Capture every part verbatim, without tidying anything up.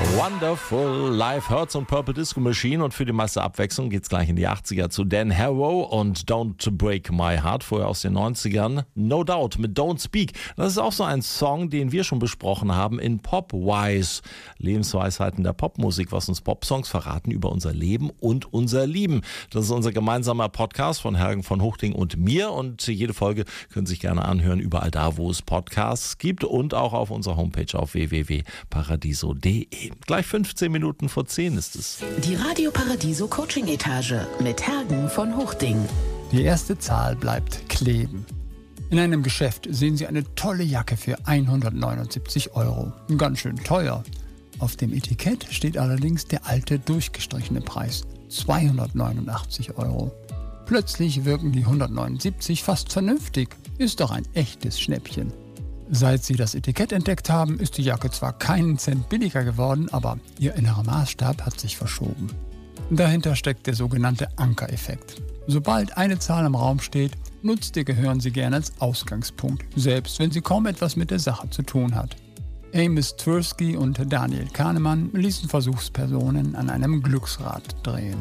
Wonderful Live Hurts und Purple Disco Machine, und für die meiste Abwechslung geht's gleich in die achtziger zu Dan Harrow und Don't Break My Heart, vorher aus den neunzigern No Doubt mit Don't Speak. Das ist auch so ein Song, den wir schon besprochen haben in Popwise, Lebensweisheiten der Popmusik, was uns Popsongs verraten über unser Leben und unser Lieben. Das ist unser gemeinsamer Podcast von Hergen von Huchting und mir, und jede Folge können Sie sich gerne anhören, überall da, wo es Podcasts gibt, und auch auf unserer Homepage auf w w w punkt paradiso punkt d e. Gleich fünfzehn Minuten vor zehn ist es. Die Radio Paradiso Coaching Etage mit Hergen von Huchting. Die erste Zahl bleibt kleben. In einem Geschäft sehen Sie eine tolle Jacke für hundertneunundsiebzig Euro. Ganz schön teuer. Auf dem Etikett steht allerdings der alte durchgestrichene Preis, zweihundertneunundachtzig Euro. Plötzlich wirken die hundertneunundsiebzig fast vernünftig. Ist doch ein echtes Schnäppchen. Seit Sie das Etikett entdeckt haben, ist die Jacke zwar keinen Cent billiger geworden, aber Ihr innerer Maßstab hat sich verschoben. Dahinter steckt der sogenannte Ankereffekt. Sobald eine Zahl im Raum steht, nutzt Ihr Gehirn sie gerne als Ausgangspunkt, selbst wenn sie kaum etwas mit der Sache zu tun hat. Amos Tversky und Daniel Kahnemann ließen Versuchspersonen an einem Glücksrad drehen.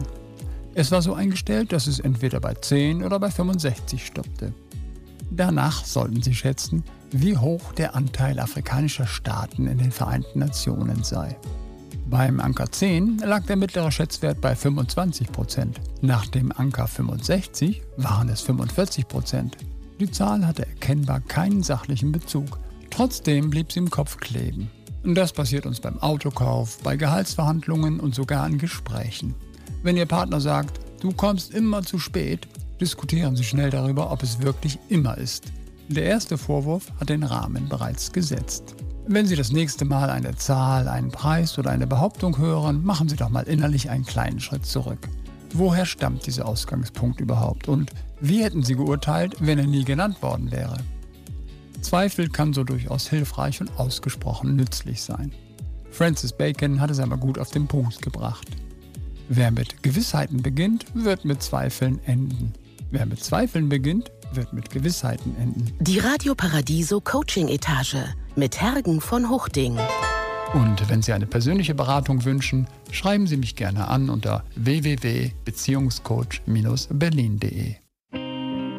Es war so eingestellt, dass es entweder bei zehn oder bei fünfundsechzig stoppte. Danach sollten Sie schätzen, wie hoch der Anteil afrikanischer Staaten in den Vereinten Nationen sei. Beim Anker zehn lag der mittlere Schätzwert bei fünfundzwanzig Prozent. Nach dem Anker fünfundsechzig waren es fünfundvierzig Prozent. Die Zahl hatte erkennbar keinen sachlichen Bezug. Trotzdem blieb sie im Kopf kleben. Das passiert uns beim Autokauf, bei Gehaltsverhandlungen und sogar in Gesprächen. Wenn Ihr Partner sagt, du kommst immer zu spät, diskutieren Sie schnell darüber, ob es wirklich immer ist. Der erste Vorwurf hat den Rahmen bereits gesetzt. Wenn Sie das nächste Mal eine Zahl, einen Preis oder eine Behauptung hören, machen Sie doch mal innerlich einen kleinen Schritt zurück. Woher stammt dieser Ausgangspunkt überhaupt? Und wie hätten Sie geurteilt, wenn er nie genannt worden wäre? Zweifel kann so durchaus hilfreich und ausgesprochen nützlich sein. Francis Bacon hat es einmal gut auf den Punkt gebracht. Wer mit Gewissheiten beginnt, wird mit Zweifeln enden. Wer mit Zweifeln beginnt, wird mit Gewissheiten enden. Die Radio Paradiso Coaching Etage mit Hergen von Huchting. Und wenn Sie eine persönliche Beratung wünschen, schreiben Sie mich gerne an unter w w w punkt beziehungscoach Bindestrich berlin punkt d e.